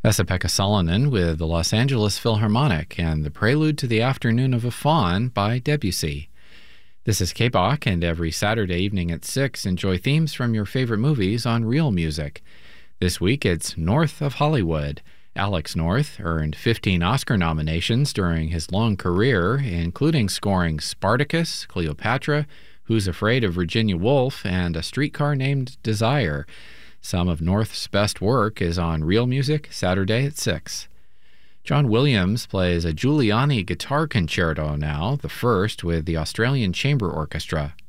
Esa-Pekka Salonen with the Los Angeles Philharmonic and the Prelude to the Afternoon of a Faun by Debussy. This is K-Bach, and every Saturday evening at 6, enjoy themes from your favorite movies on Real Music. This week it's North of Hollywood. Alex North earned 15 Oscar nominations during his long career, including scoring Spartacus, Cleopatra, Who's Afraid of Virginia Woolf, and A Streetcar Named Desire. Some of North's best work is on Real Music, Saturday at 6. John Williams plays a Giuliani guitar concerto now, the first with the Australian Chamber Orchestra.